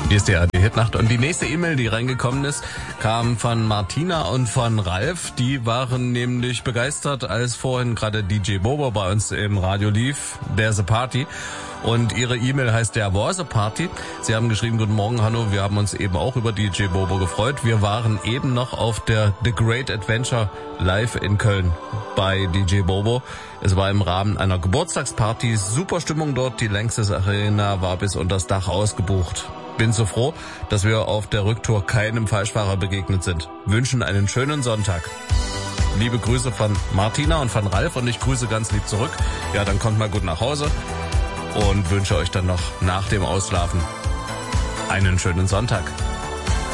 Hier ist die Hitnacht und die nächste E-Mail, die reingekommen ist, kam von Martina und von Ralf. Die waren nämlich begeistert, als vorhin gerade DJ Bobo bei uns im Radio lief, There's a Party. Und ihre E-Mail heißt Der was a Party. Sie haben geschrieben, guten Morgen, Hanno, wir haben uns eben auch über DJ Bobo gefreut. Wir waren eben noch auf der The Great Adventure live in Köln bei DJ Bobo. Es war im Rahmen einer Geburtstagsparty, super Stimmung dort, die Lanxess Arena war bis unter das Dach ausgebucht. Bin so froh, dass wir auf der Rücktour keinem Falschfahrer begegnet sind. Wünschen einen schönen Sonntag. Liebe Grüße von Martina und von Ralf und ich grüße ganz lieb zurück. Ja, dann kommt mal gut nach Hause und wünsche euch dann noch nach dem Ausschlafen einen schönen Sonntag.